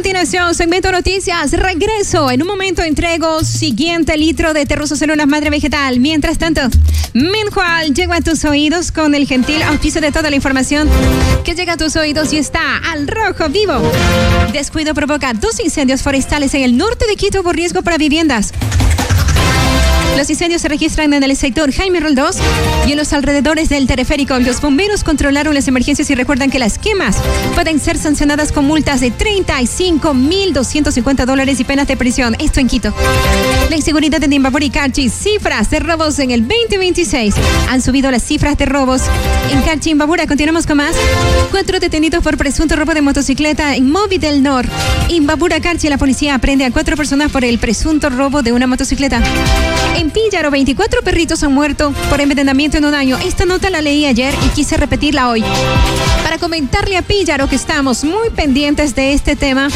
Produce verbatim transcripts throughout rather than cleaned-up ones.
continuación, segmento noticias, regreso. En un momento entrego siguiente litro de Terrosocélulas Madre Vegetal. Mientras tanto, Menjual llega a tus oídos con el gentil auspicio de toda la información que llega a tus oídos y está al rojo vivo. Descuido provoca dos incendios forestales en el norte de Quito por riesgo para viviendas. Los incendios se registran en el sector Jaime Roldós y en los alrededores del teleférico. Los bomberos controlaron las emergencias y recuerdan que las quemas pueden ser sancionadas con multas de treinta y cinco mil doscientos cincuenta dólares y penas de prisión. Esto en Quito. La inseguridad en Imbabura y Carchi. Cifras de robos en el veinte veintiséis. Han subido las cifras de robos en Carchi, Imbabura. Continuamos con más. Cuatro detenidos por presunto robo de motocicleta en Movi del Nor. Imbabura, Carchi. La policía aprende a cuatro personas por el presunto robo de una motocicleta. En Píllaro, veinticuatro perritos han muerto por envenenamiento en un año. Esta nota la leí ayer y quise repetirla hoy para comentarle a Píllaro que estamos muy pendientes de este tema.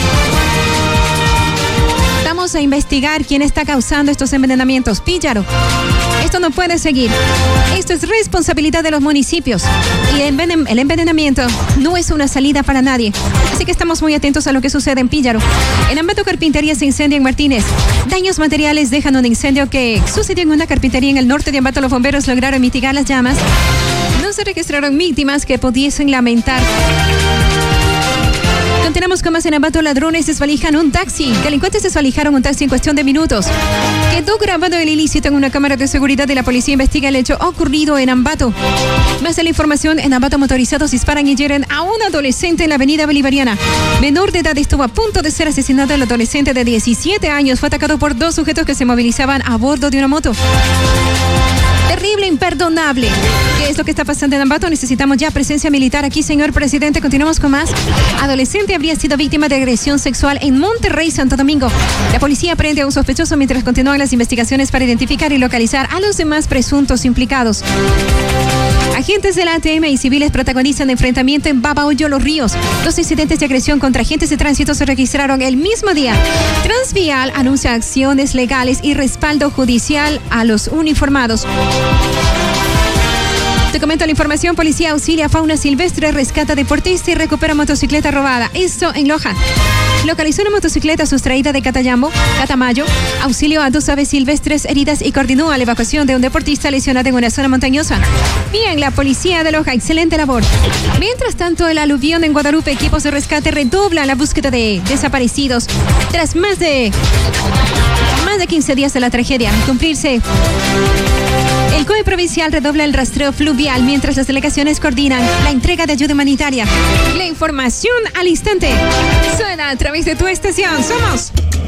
Vamos a investigar quién está causando estos envenenamientos. Píllaro, esto no puede seguir. Esto es responsabilidad de los municipios y el, envenen- el envenenamiento no es una salida para nadie. Así que estamos muy atentos a lo que sucede en Píllaro. En Ambato Carpintería se incendia en Martínez. Daños materiales dejan un incendio que sucedió en una carpintería en el norte de Ambato. Los bomberos lograron mitigar las llamas. No se registraron víctimas que pudiesen lamentar. Continuamos con más. En Ambato, ladrones desvalijan un taxi. Delincuentes desvalijaron un taxi en cuestión de minutos. Quedó grabado el ilícito en una cámara de seguridad y la policía investiga el hecho ocurrido en Ambato. Más de la información, en Ambato motorizados disparan y hieren a un adolescente en la avenida Bolivariana. Menor de edad estuvo a punto de ser asesinado. El adolescente de diecisiete años fue atacado por dos sujetos que se movilizaban a bordo de una moto. Terrible, imperdonable. ¿Qué es lo que está pasando en Ambato? Necesitamos ya presencia militar aquí, señor presidente. Continuamos con más. Adolescente habría sido víctima de agresión sexual en Monterrey, Santo Domingo. La policía aprende a un sospechoso mientras continúan las investigaciones para identificar y localizar a los demás presuntos implicados. Agentes de la A T M y civiles protagonizan enfrentamiento en Babahoyo, Los Ríos. Dos incidentes de agresión contra agentes de tránsito se registraron el mismo día. Transvial anuncia acciones legales y respaldo judicial a los uniformados. Te comento la información. Policía auxilia fauna silvestre, rescata deportista y recupera motocicleta robada. Esto en Loja. Localizó una motocicleta sustraída de Catayambo, Catamayo. Auxilio a dos aves silvestres heridas y coordinó a la evacuación de un deportista lesionado en una zona montañosa. Bien, la policía de Loja, excelente labor. Mientras tanto, el aluvión en Guadalupe, equipos de rescate redoblan la búsqueda de desaparecidos. Tras más de, más de quince días de la tragedia, al cumplirse, el C O E provincial redobla el rastreo fluvial mientras las delegaciones coordinan la entrega de ayuda humanitaria. La información al instante suena a través de tu estación. Somos